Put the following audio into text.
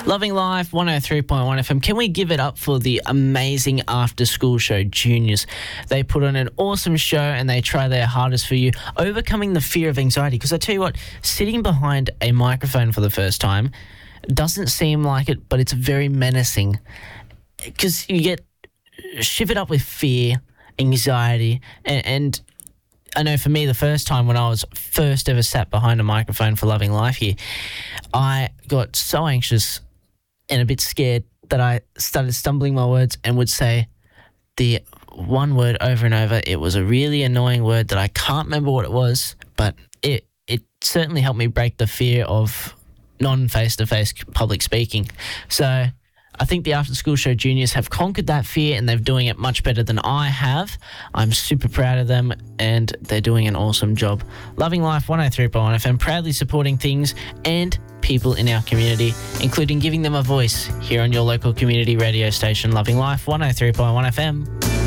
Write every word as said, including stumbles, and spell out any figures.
Loving Life, one oh three point one F M. Can we give it up for the amazing after-school show, Juniors? They put on an awesome show and they try their hardest for you, overcoming the fear of anxiety. Because I tell you what, sitting behind a microphone for the first time doesn't seem like it, but it's very menacing. Because you get shivered up with fear, anxiety, and, and I know for me, the first time when I was first ever sat behind a microphone for Loving Life here, I got so anxious and a bit scared that I started stumbling my words and would say the one word over and over. It was a really annoying word that I can't remember what it was, but it it certainly helped me break the fear of non-face-to-face public speaking. So I think the After School Show Juniors have conquered that fear and they're doing it much better than I have. I'm super proud of them and they're doing an awesome job. Loving Life, one oh three point one F M, proudly supporting things and people in our community, including giving them a voice here on your local community radio station, Loving Life, one oh three point one F M.